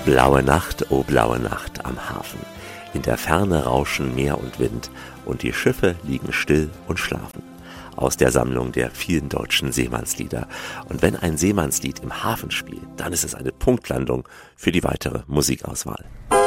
Blaue Nacht, oh blaue Nacht am Hafen. In der Ferne rauschen Meer und Wind und die Schiffe liegen still und schlafen. Aus der Sammlung der vielen deutschen Seemannslieder. Und wenn ein Seemannslied im Hafen spielt, dann ist es eine Punktlandung für die weitere Musikauswahl.